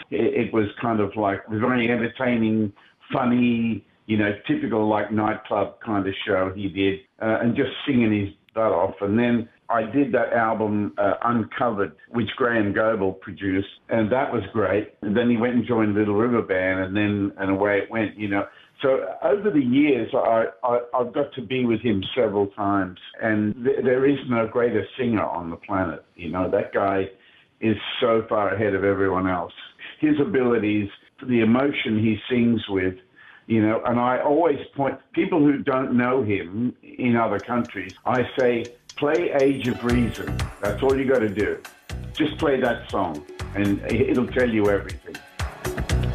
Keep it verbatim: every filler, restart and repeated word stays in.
It, it was kind of like very entertaining, funny, you know, typical like nightclub kind of show he did, uh, and just singing his butt off. And then I did that album, uh, Uncovered, which Graham Goble produced, and that was great. And then he went and joined Little River Band, and then and away it went, you know. So over the years, I, I, I've got to be with him several times, and th- there is no greater singer on the planet. You know, that guy is so far ahead of everyone else. His abilities, the emotion he sings with, you know, and I always point, people who don't know him in other countries, I say, play Age of Reason. That's all you got to do. Just play that song, and it'll tell you everything.